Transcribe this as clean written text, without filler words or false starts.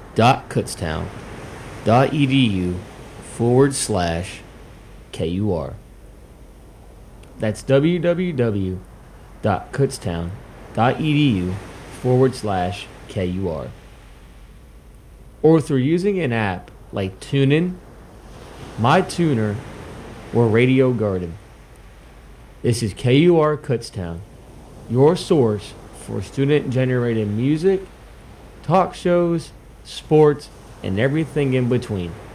www.kutztown.edu/KUR. That's www.kutztown.edu/KUR. Or through using an app like TuneIn, MyTuner, or Radio Garden. This is KUR Kutztown, your source for student-generated music, talk shows, sports, and everything in between.